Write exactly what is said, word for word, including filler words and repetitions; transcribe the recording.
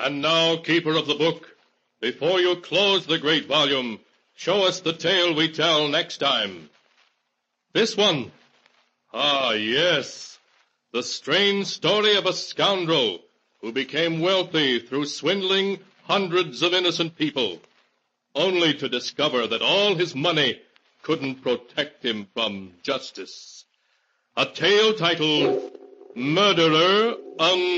And now, keeper of the book, before you close the great volume, show us the tale we tell next time. This one. Ah, yes. The strange story of a scoundrel who became wealthy through swindling hundreds of innocent people, only to discover that all his money couldn't protect him from justice. A tale titled Murderer Un-